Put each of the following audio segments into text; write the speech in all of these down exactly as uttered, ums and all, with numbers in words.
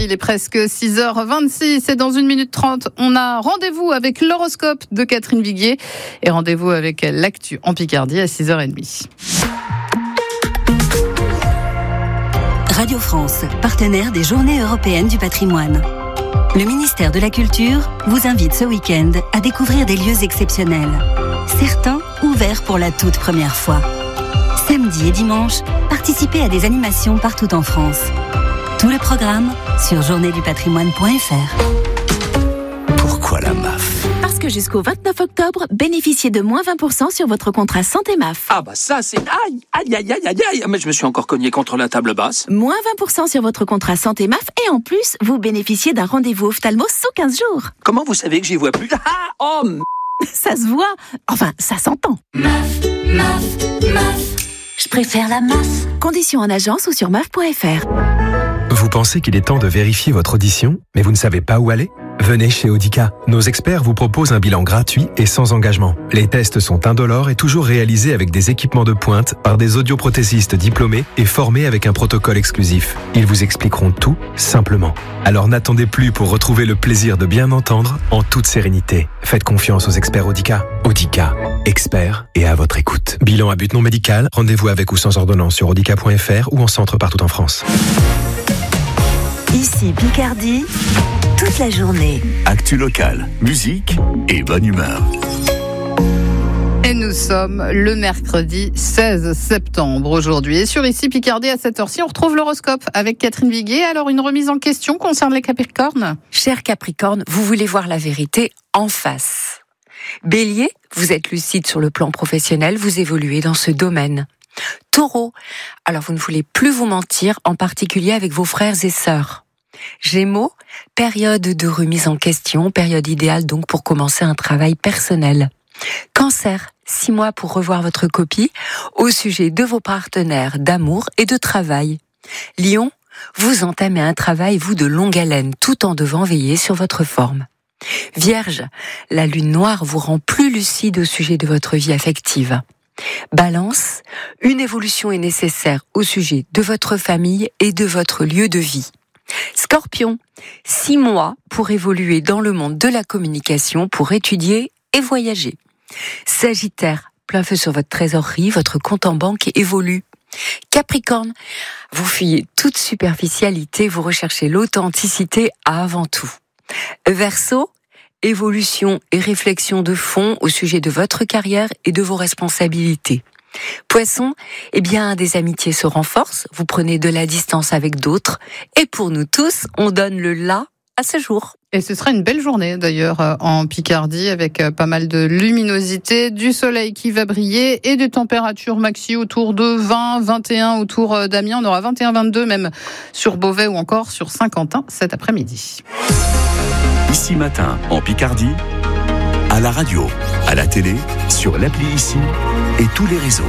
Il est presque six heures vingt-six et dans une minute trente, on a rendez-vous avec l'horoscope de Catherine Viguier et rendez-vous avec l'actu en Picardie à six heures trente. Radio France, partenaire des Journées européennes du patrimoine. Le ministère de la Culture vous invite ce week-end à découvrir des lieux exceptionnels. Certains ouverts pour la toute première fois. Samedi et dimanche, participez à des animations partout en France. Tout le programme sur journée du patrimoine point f r. Pourquoi la M A F ? Parce que jusqu'au vingt-neuf octobre, bénéficiez de moins vingt pour cent sur votre contrat santé M A F. Ah bah ça c'est... Aïe, aïe, aïe, aïe, aïe, aïe. Mais je me suis encore cogné contre la table basse. Moins vingt pour cent sur votre contrat santé M A F et en plus, vous bénéficiez d'un rendez-vous ophtalmo sous quinze jours. Comment vous savez que j'y vois plus ? Ah, oh, m... Ça se voit. Enfin, ça s'entend. M A F, M A F, M A F. Je préfère la M A F. Conditions en agence ou sur M A F point f r. Vous pensez qu'il est temps de vérifier votre audition, mais vous ne savez pas où aller ? Venez chez Audica. Nos experts vous proposent un bilan gratuit et sans engagement. Les tests sont indolores et toujours réalisés avec des équipements de pointe par des audioprothésistes diplômés et formés avec un protocole exclusif. Ils vous expliqueront tout simplement. Alors n'attendez plus pour retrouver le plaisir de bien entendre en toute sérénité. Faites confiance aux experts Audica. Audica, experts et à votre écoute. Bilan à but non médical, rendez-vous avec ou sans ordonnance sur audica point f r ou en centre partout en France. Ici Picardie, toute la journée. Actu locale, musique et bonne humeur. Et nous sommes le mercredi seize septembre aujourd'hui. Et sur Ici Picardie à cette heure-ci, on retrouve l'horoscope avec Catherine Viguier. Alors une remise en question concerne les Capricornes. Cher Capricorne, vous voulez voir la vérité en face. Bélier, vous êtes lucide sur le plan professionnel, vous évoluez dans ce domaine. Taureau, alors vous ne voulez plus vous mentir, en particulier avec vos frères et sœurs. Gémeaux, période de remise en question, période idéale donc pour commencer un travail personnel. Cancer, six mois pour revoir votre copie au sujet de vos partenaires d'amour et de travail. Lion, vous entamez un travail, vous, de longue haleine, tout en devant veiller sur votre forme. Vierge, la lune noire vous rend plus lucide au sujet de votre vie affective. Balance, une évolution est nécessaire au sujet de votre famille et de votre lieu de vie. Scorpion, six mois pour évoluer dans le monde de la communication, pour étudier et voyager. Sagittaire, plein feu sur votre trésorerie, votre compte en banque évolue. Capricorne, vous fuyez toute superficialité, vous recherchez l'authenticité avant tout. Verseau, évolution et réflexion de fond au sujet de votre carrière et de vos responsabilités. Poisson, eh bien, des amitiés se renforcent, vous prenez de la distance avec d'autres, et pour nous tous, on donne le là à ce jour. Et ce sera une belle journée d'ailleurs en Picardie avec pas mal de luminosité, du soleil qui va briller et des températures maxi autour de vingt, vingt et un autour d'Amiens. On aura vingt et un, vingt-deux même sur Beauvais ou encore sur Saint-Quentin cet après-midi. Ici Matin, en Picardie, à la radio, à la télé, sur l'appli Ici et tous les réseaux.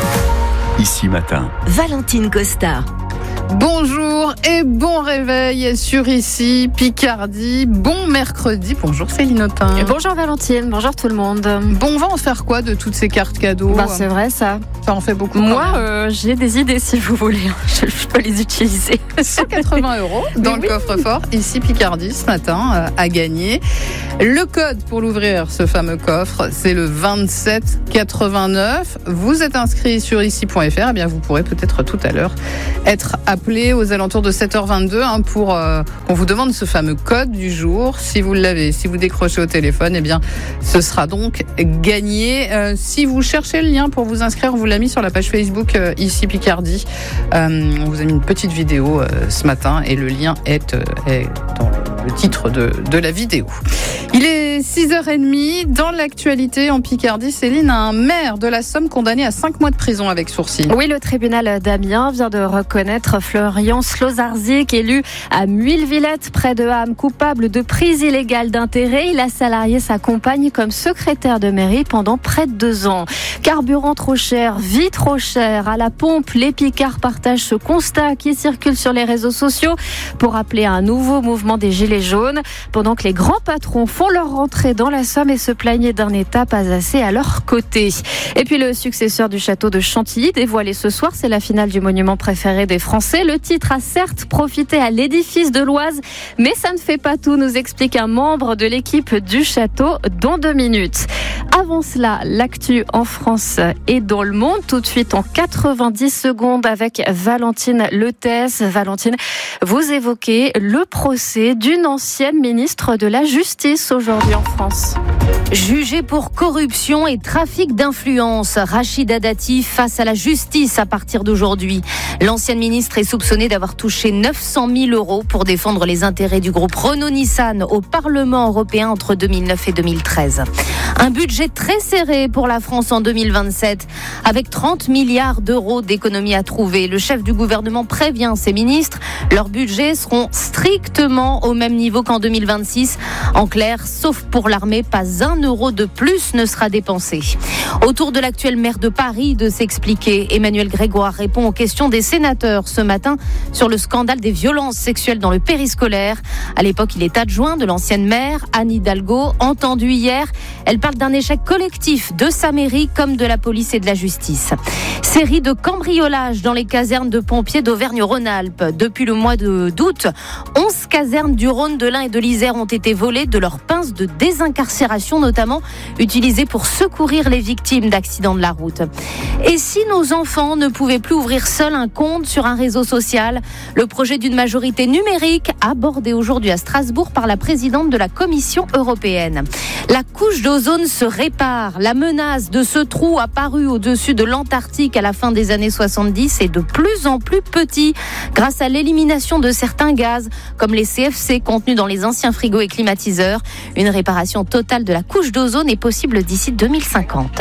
Ici Matin. Valentine Costa. Bonjour et bon réveil sur Ici Picardie. Bon mercredi. Bonjour Céline Autain. Et bonjour Valentine, bonjour tout le monde. Bon, on va en faire quoi de toutes ces cartes cadeaux ? Bah c'est vrai ça. Ça en fait beaucoup. Moi, euh, j'ai des idées si vous voulez. Je, je peux les utiliser. cent quatre-vingts euros dans Mais le oui. coffre-fort Ici Picardie ce matin euh, à gagner. Le code pour l'ouvrir, ce fameux coffre, c'est le vingt-sept quatre-vingt-neuf. Vous êtes inscrit sur ici point f r. Eh bien, vous pourrez peut-être tout à l'heure être appelé aux alentours de sept heures vingt-deux hein, pour euh, qu'on vous demande ce fameux code du jour. Si vous l'avez, si vous décrochez au téléphone, eh bien, ce sera donc gagné. Euh, si vous cherchez le lien pour vous inscrire, on vous l'a mis sur la page Facebook euh, Ici Picardie. Euh, on vous a mis une petite vidéo euh, ce matin et le lien est, euh, est dans le titre de, de la vidéo. Il est six heures trente. Dans l'actualité en Picardie, Céline, un maire de la Somme condamné à cinq mois de prison avec sursis. Oui, le tribunal d'Amiens vient de reconnaître Florian Slozarzik, élu à Muille-Villette, près de Ham, coupable de prise illégale d'intérêt. Il a salarié sa compagne comme secrétaire de mairie pendant près de deux ans. Carburant trop cher, vie trop chère. À la pompe, les Picards partagent ce constat qui circule sur les réseaux sociaux pour appeler à un nouveau mouvement des Gilets jaunes. Pendant que les grands patrons font leur rentrée rentraient dans la Somme et se plaignaient d'un état pas assez à leur côté. Et puis le successeur du château de Chantilly, dévoilé ce soir, c'est la finale du monument préféré des Français. Le titre a certes profité à l'édifice de l'Oise, mais ça ne fait pas tout, nous explique un membre de l'équipe du château dans deux minutes. Avant cela, l'actu en France et dans le monde, tout de suite en quatre-vingt-dix secondes avec Valentine Lethès. Valentine, vous évoquez le procès d'une ancienne ministre de la Justice aujourd'hui en France. Jugée pour corruption et trafic d'influence, Rachida Dati face à la justice à partir d'aujourd'hui. L'ancienne ministre est soupçonnée d'avoir touché neuf cent mille euros pour défendre les intérêts du groupe Renault-Nissan au Parlement européen entre deux mille neuf et deux mille treize. Un budget très serré pour la France en deux mille vingt-sept, avec trente milliards d'euros d'économies à trouver. Le chef du gouvernement prévient ses ministres, leurs budgets seront strictement au même niveau qu'en deux mille vingt-six. En clair, sauf pour l'armée, pas un euro de plus ne sera dépensé. Autour de l'actuel maire de Paris de s'expliquer, Emmanuel Grégoire répond aux questions des sénateurs ce matin sur le scandale des violences sexuelles dans le périscolaire. À l'époque, il est adjoint de l'ancienne maire, Anne Hidalgo, entendue hier. Elle parle d'un échec collectif de sa mairie comme de la police et de la justice. Série de cambriolages dans les casernes de pompiers d'Auvergne-Rhône-Alpes. Depuis le mois d'août, onze casernes du Rhône, de l'Ain et de l'Isère ont été volées de leurs pinces de désincarcération, notamment utilisées pour secourir les victimes d'accidents de la route. Et si nos enfants ne pouvaient plus ouvrir seuls un compte sur un réseau social, le projet d'une majorité numérique abordé aujourd'hui à Strasbourg par la présidente de la Commission européenne. La couche d'ozone se répare. La menace de ce trou apparu au-dessus de l'Antarctique à la fin des années soixante-dix est de plus en plus petit grâce à l'élimination de certains gaz comme les C F C contenus dans les anciens frigos et climatiseurs. Une réparation totale de la couche d'ozone est possible d'ici deux mille cinquante.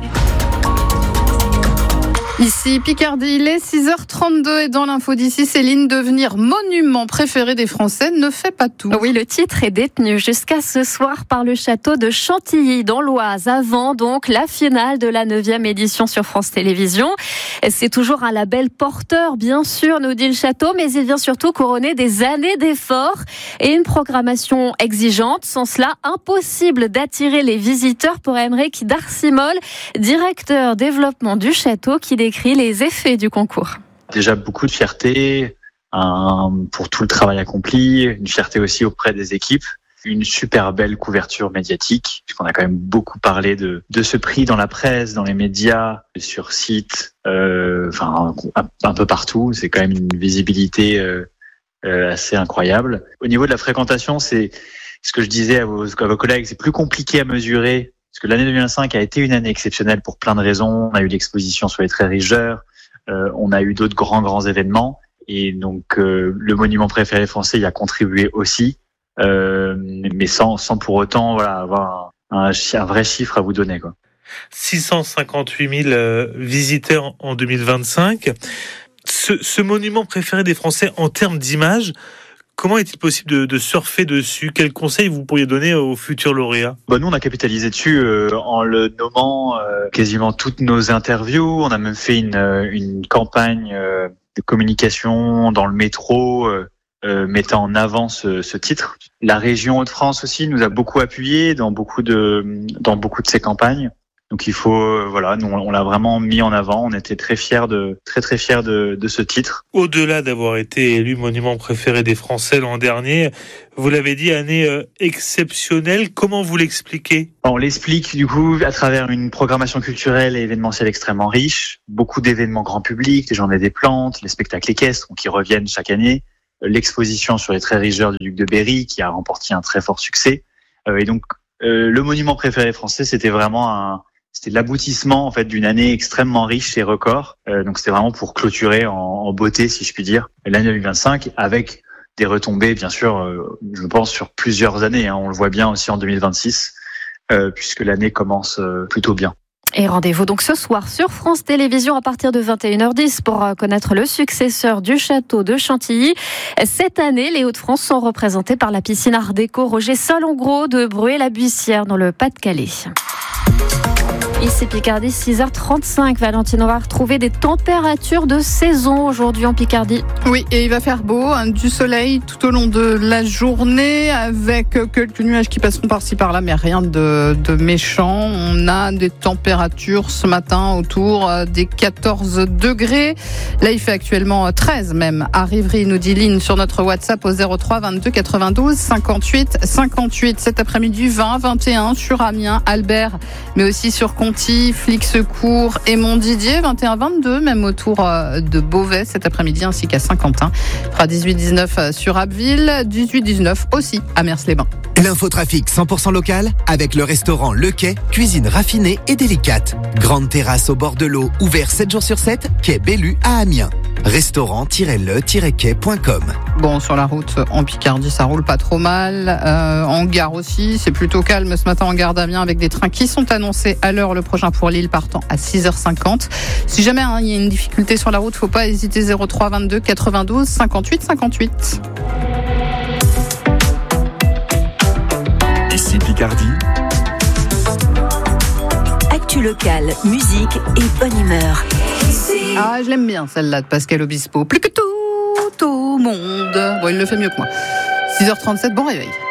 Ici Picardie, il est six heures trente-deux et dans l'info d'ici, Céline, devenir monument préféré des Français ne fait pas tout. Oui, le titre est détenu jusqu'à ce soir par le château de Chantilly dans l'Oise, avant donc la finale de la neuvième édition sur France Télévisions. C'est toujours un label porteur, bien sûr, nous dit le château, mais il vient surtout couronner des années d'efforts et une programmation exigeante. Sans cela, impossible d'attirer les visiteurs pour Aymeric Darcimol, directeur développement du château, qui décrit les effets du concours. Déjà beaucoup de fierté un, pour tout le travail accompli, une fierté aussi auprès des équipes, une super belle couverture médiatique, puisqu'on a quand même beaucoup parlé de, de ce prix dans la presse, dans les médias, sur site, euh, enfin un, un peu partout. C'est quand même une visibilité euh, euh, assez incroyable. Au niveau de la fréquentation, c'est ce que je disais à vos, à vos collègues, c'est plus compliqué à mesurer. Parce que l'année deux mille vingt-cinq a été une année exceptionnelle pour plein de raisons. On a eu l'exposition sur les très riches heures, euh, on a eu d'autres grands, grands événements. Et donc, euh, le monument préféré français y a contribué aussi, euh, mais sans, sans pour autant voilà, avoir un, un, un vrai chiffre à vous donner, quoi. six cent cinquante-huit mille euh, visiteurs en deux mille vingt-cinq. Ce, ce monument préféré des Français en termes d'image, comment est-il possible de, de surfer dessus ? Quels conseils vous pourriez donner aux futurs lauréats ? Bah nous, on a capitalisé dessus euh, en le nommant euh, quasiment toutes nos interviews. On a même fait une, une campagne euh, de communication dans le métro euh, euh, mettant en avant ce, ce titre. La région Hauts-de-France aussi nous a beaucoup appuyé dans beaucoup de dans beaucoup de ces campagnes. Donc il faut, euh, voilà, nous on l'a vraiment mis en avant. On était très fiers de, très très fiers de, de ce titre. Au-delà d'avoir été élu monument préféré des Français l'an dernier, vous l'avez dit, année euh, exceptionnelle. Comment vous l'expliquez ? On l'explique du coup à travers une programmation culturelle et événementielle extrêmement riche, beaucoup d'événements grand public, les Journées des Plantes, les spectacles équestres qui reviennent chaque année, l'exposition sur les très riches heures du Duc de Berry qui a remporté un très fort succès. Euh, et donc euh, le monument préféré français, c'était vraiment un C'était l'aboutissement en fait d'une année extrêmement riche et record. Euh, donc c'était vraiment pour clôturer en, en beauté, si je puis dire, l'année deux mille vingt-cinq, avec des retombées, bien sûr, euh, je pense sur plusieurs années. Hein, on le voit bien aussi en deux mille vingt-six, euh, puisque l'année commence euh, plutôt bien. Et rendez-vous donc ce soir sur France Télévisions à partir de vingt et une heures dix pour connaître le successeur du château de Chantilly. Cette année, les Hauts-de-France sont représentés par la piscine Art Déco Roger Salengro de Bruay-la-Buissière dans le Pas-de-Calais. Ici Picardie, six heures trente-cinq. Valentine, on va retrouver des températures de saison aujourd'hui en Picardie. Oui, et il va faire beau, hein, du soleil tout au long de la journée, avec quelques nuages qui passeront par-ci par-là, mais rien de, de méchant. On a des températures ce matin autour des quatorze degrés. Là, il fait actuellement treize même à Rivry, nous dit Lynn sur notre WhatsApp au zéro trois vingt-deux quatre-vingt-douze cinquante-huit cinquante-huit. Cet après-midi, vingt, vingt et un sur Amiens, Albert, mais aussi sur Conti, Flixecourt et Montdidier, vingt et un vingt-deux, même autour de Beauvais cet après-midi, ainsi qu'à Saint-Quentin. Il fera dix-huit dix-neuf sur Abbeville, dix-huit dix-neuf aussi à Mers-les-Bains. L'infotrafic cent pour cent local avec le restaurant Le Quai, cuisine raffinée et délicate. Grande terrasse au bord de l'eau, ouvert sept jours sur sept, quai Bellu à Amiens. restaurant tiret le tiret quai point com. Bon, sur la route en Picardie, ça roule pas trop mal. Euh, en gare aussi, c'est plutôt calme ce matin en gare d'Amiens avec des trains qui sont annoncés à l'heure. Le prochain pour Lille partant à six heures cinquante. Si jamais hein, il y a une difficulté sur la route, faut pas hésiter. Zéro trois vingt-deux quatre-vingt-douze cinquante-huit cinquante-huit. Ici Picardie. Actu locale, musique et bonne humeur. Ah, je l'aime bien celle-là de Pascal Obispo. Plus que tout au monde. Bon, il le fait mieux que moi. six heures trente-sept, bon réveil.